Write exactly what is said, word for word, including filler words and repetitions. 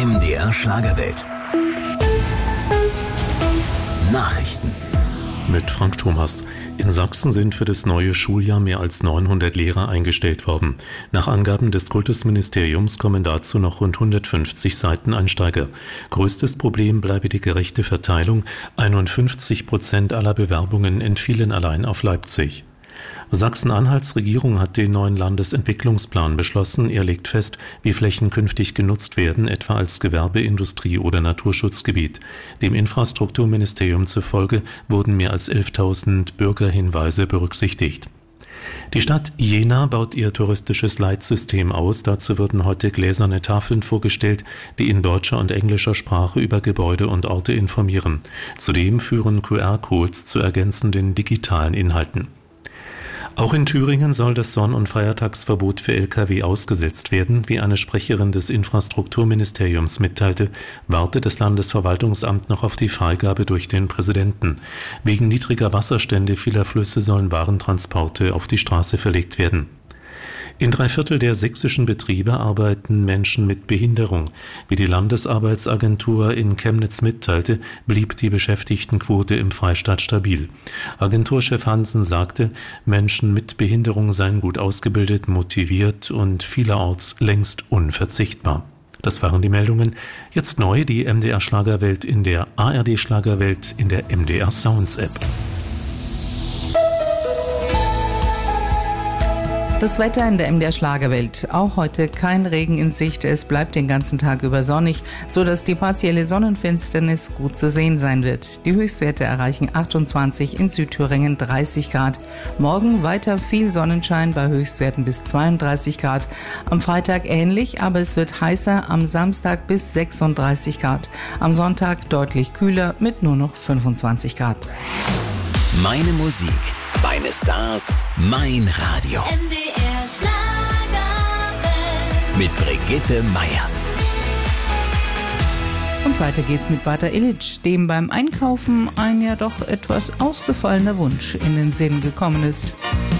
M D R Schlagerwelt. Nachrichten. Mit Frank Thomas. In Sachsen sind für das neue Schuljahr mehr als neunhundert Lehrer eingestellt worden. Nach Angaben des Kultusministeriums kommen dazu noch rund hundertfünfzig Seiteneinsteiger. Größtes Problem bleibe die gerechte Verteilung. einundfünfzig Prozent aller Bewerbungen entfielen allein auf Leipzig. Sachsen-Anhalts Regierung hat den neuen Landesentwicklungsplan beschlossen. Er legt fest, wie Flächen künftig genutzt werden, etwa als Gewerbe-, Industrie- oder Naturschutzgebiet. Dem Infrastrukturministerium zufolge wurden mehr als elftausend Bürgerhinweise berücksichtigt. Die Stadt Jena baut ihr touristisches Leitsystem aus. Dazu wurden heute gläserne Tafeln vorgestellt, die in deutscher und englischer Sprache über Gebäude und Orte informieren. Zudem führen Q R-Codes zu ergänzenden digitalen Inhalten. Auch in Thüringen soll das Sonn- und Feiertagsverbot für L K W ausgesetzt werden. Wie eine Sprecherin des Infrastrukturministeriums mitteilte, wartet das Landesverwaltungsamt noch auf die Freigabe durch den Präsidenten. Wegen niedriger Wasserstände vieler Flüsse sollen Warentransporte auf die Straße verlegt werden. In drei Viertel der sächsischen Betriebe arbeiten Menschen mit Behinderung. Wie die Landesarbeitsagentur in Chemnitz mitteilte, blieb die Beschäftigtenquote im Freistaat stabil. Agenturchef Hansen sagte, Menschen mit Behinderung seien gut ausgebildet, motiviert und vielerorts längst unverzichtbar. Das waren die Meldungen. Jetzt neu die M D R Schlagerwelt in der A R D Schlagerwelt in der M D R Sounds App. Das Wetter in der M D R Schlagerwelt. Auch heute kein Regen in Sicht. Es bleibt den ganzen Tag über sonnig, sodass die partielle Sonnenfinsternis gut zu sehen sein wird. Die Höchstwerte erreichen achtundzwanzig, in Südthüringen dreißig Grad. Morgen weiter viel Sonnenschein bei Höchstwerten bis zweiunddreißig Grad. Am Freitag ähnlich, aber es wird heißer. Am Samstag bis sechsunddreißig Grad. Am Sonntag deutlich kühler mit nur noch fünfundzwanzig Grad. Meine Musik, meine Stars, mein Radio. M D R Schlagerwelt. Mit Brigitte Meier. Und weiter geht's mit Bata Illich, dem beim Einkaufen ein ja doch etwas ausgefallener Wunsch in den Sinn gekommen ist.